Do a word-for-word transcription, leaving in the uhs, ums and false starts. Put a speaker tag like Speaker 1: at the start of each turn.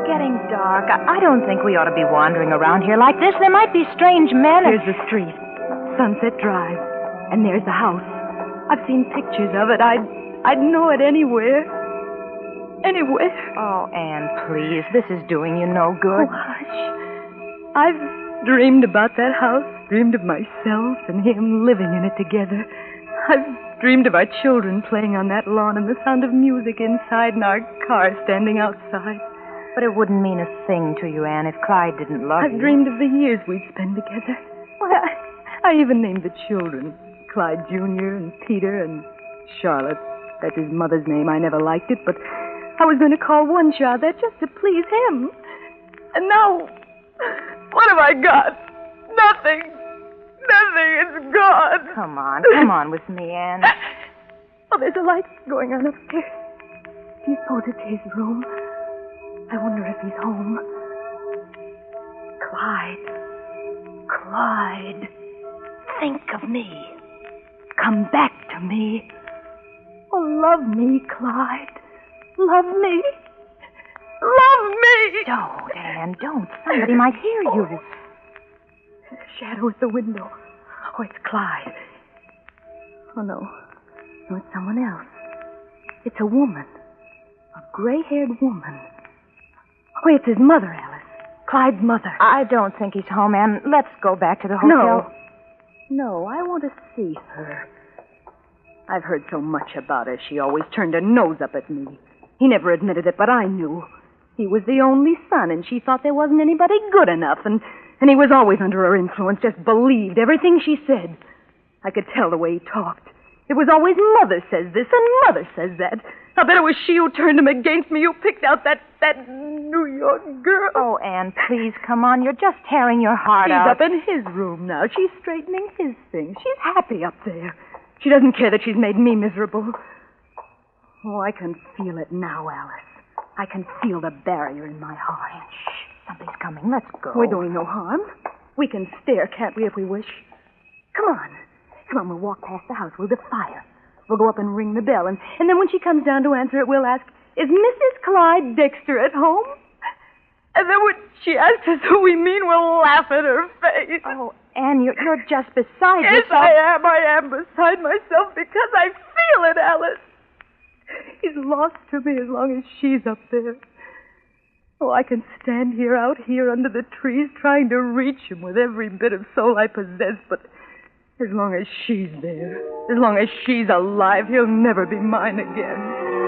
Speaker 1: getting dark. I, I don't think we ought to be wandering around here like this. There might be strange men.
Speaker 2: Here's the street. Sunset Drive. And there's the house. I've seen pictures of it. I'd, I'd know it anywhere. Anywhere.
Speaker 1: Oh, Anne, please. This is doing you no good.
Speaker 2: Oh, hush. I've dreamed about that house. Dreamed of myself and him living in it together. I've dreamed of our children playing on that lawn and the sound of music inside and our car standing outside.
Speaker 1: But it wouldn't mean a thing to you, Anne, if Clyde didn't love
Speaker 2: I've
Speaker 1: you.
Speaker 2: I've dreamed of the years we'd spend together. Well, I, I even named the children. Clyde Junior and Peter and Charlotte. That's his mother's name. I never liked it, but I was going to call one child that just to please him. And now, what have I got? Nothing. Nothing is gone.
Speaker 1: Come on, come on with me, Anne.
Speaker 2: Oh, there's a light going on upstairs. Do you suppose it's his room? I wonder if he's home. Clyde. Clyde. Think of me. Come back to me. Oh, love me, Clyde. Love me. Love me.
Speaker 1: Don't, Anne, don't. Somebody might hear you.
Speaker 2: Oh. There's a shadow at the window. Oh, it's Clyde. Oh, no. No, it's someone else. It's a woman. A gray-haired woman. Oh, it's his mother, Alice. Clyde's mother.
Speaker 1: I don't think he's home, Anne. Let's go back to the hotel.
Speaker 2: No. No, I want to see her. I've heard so much about her. She always turned her nose up at me. He never admitted it, but I knew. He was the only son, and she thought there wasn't anybody good enough, and, and he was always under her influence, just believed everything she said. I could tell the way he talked. It was always mother says this and mother says that. I bet it was she who turned him against me, who picked out that, that New York girl.
Speaker 1: Oh, Anne, please, come on. You're just tearing your heart
Speaker 2: She's
Speaker 1: out.
Speaker 2: up in his room now. She's straightening his things. She's happy up there. She doesn't care that she's made me miserable. Oh, I can feel it now, Alice. I can feel the barrier in my heart.
Speaker 1: Shh, something's coming. Let's go.
Speaker 2: We're doing no harm. We can stare, can't we, if we wish? Come on. Come on, we'll walk past the house. We'll defy her. We'll go up and ring the bell, and, and then when she comes down to answer it, we'll ask, is Missus Clyde Dexter at home? And then when she asks us who we mean, we'll laugh at her face.
Speaker 1: Oh, Anne, you're, you're just beside
Speaker 2: yes,
Speaker 1: yourself.
Speaker 2: Yes, I am. I am beside myself because I feel it, Alice. He's lost to me as long as she's up there. Oh, I can stand here, out here under the trees, trying to reach him with every bit of soul I possess, but as long as she's there, as long as she's alive, he'll never be mine again.